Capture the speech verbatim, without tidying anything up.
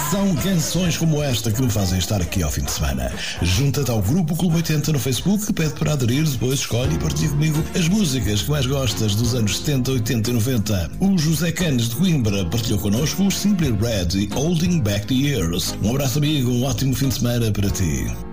São canções como esta que me fazem estar aqui ao fim de semana. Junta-te ao grupo Clube oitenta no Facebook, pede para aderir, depois escolhe e partilha comigo as músicas que mais gostas dos anos setenta, oitenta e noventa. O José Canes de Coimbra partilhou connosco os Simply Red e Holding Back the Years. Um abraço, amigo, um ótimo fim de semana para ti.